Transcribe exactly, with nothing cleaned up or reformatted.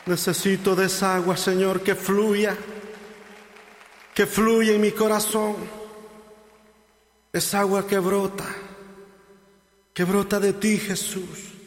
Necesito de esa agua, Señor, que fluya, que fluya en mi corazón. Esa agua que brota, que brota de ti, Jesús.